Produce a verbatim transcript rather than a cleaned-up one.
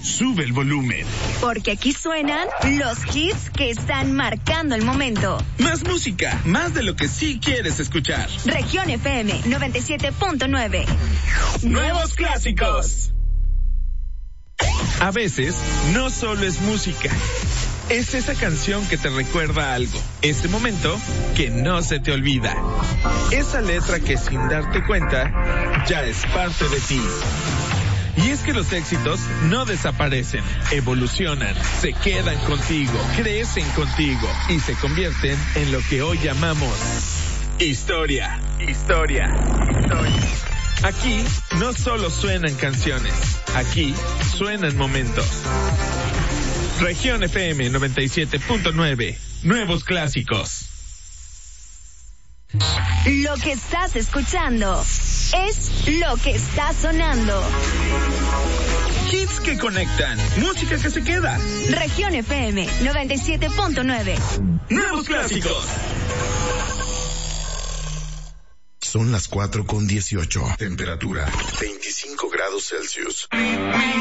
sube el volumen. Porque aquí suenan los hits que están marcando el momento. Más música, más de lo que sí quieres escuchar. Región F M noventa y siete punto nueve. Nuevos clásicos. A veces, no solo es música. Es esa canción que te recuerda algo. Ese momento que no se te olvida. Esa letra que sin darte cuenta, ya es parte de ti. Y es que los éxitos no desaparecen, evolucionan, se quedan contigo, crecen contigo y se convierten en lo que hoy llamamos historia, historia, historia. Aquí no solo suenan canciones, aquí suenan momentos. Región F M noventa y siete punto nueve, nuevos clásicos. Lo que estás escuchando es lo que está sonando. Hits que conectan, música que se queda. Región F M noventa y siete punto nueve. Nuevos clásicos. Son las cuatro con dieciocho. Temperatura veinticinco grados Celsius.